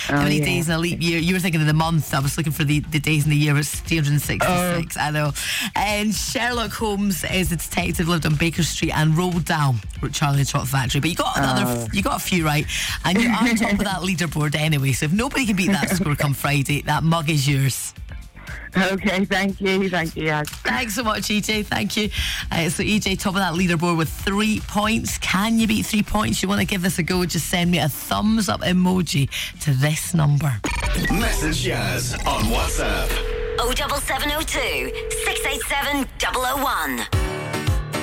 How many days in a leap year? You were thinking of the month. I was looking for the days in the year. It's 366. I know. And Sherlock Holmes is a detective, lived on Baker Street and Roald Dahl wrote Charlie and the Chocolate Factory. But you got you got a few right, and you're on top of that leaderboard anyway. So if nobody can beat that score come Friday, that mug is yours. Okay, thank you. Yes. Thanks so much, EJ. Thank you. So EJ, top of that leaderboard with 3 points. Can you beat 3 points? You want to give this a go? Just send me a thumbs up emoji to this number. Message Jazz on WhatsApp. 07702 687 001.